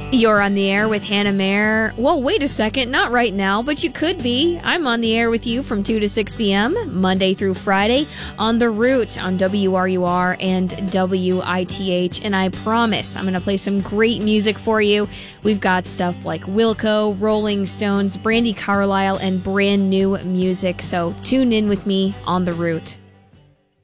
You're on the air with Hannah Mayer. Well, wait a second, not right now, but you could be. I'm on the air with you from 2 to 6 p.m., Monday through Friday, on The Root on WRUR and WITH, and I promise I'm going to play some great music for you. We've got stuff like Wilco, Rolling Stones, Brandi Carlile, and brand new music, so tune in with me on The Root.